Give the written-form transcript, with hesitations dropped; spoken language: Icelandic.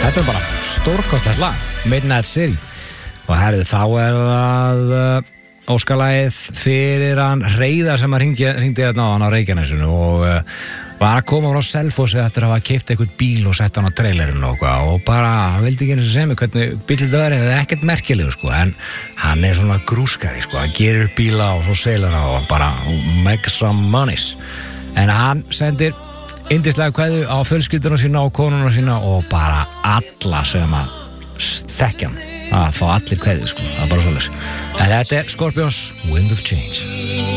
Þetta bara stórkostlegt lag, Midnight City. Og herðu, þá það óskalagið fyrir hann Hreiðar sem að hringdi þarna á hann á Reykjanesinu og var að koma frá Selfossi eftir að hafa keypt eitthvað bíl og sett hann á trailerinn og bara, hann vildi ekki eins og segja mig hvernig bíllinn það er ekkert merkilegur sko, en hann er svona grúskari sko, hann gerir bíla og svo selur hann og bara make some monies. En hann sendir yndislega kveðju á fjölskylduna sína og konuna sína og bara alla sem að þekkja hann, að fá allir kveðju sko, það er bara svoleiðis. En þetta er Scorpions, Wind of Change.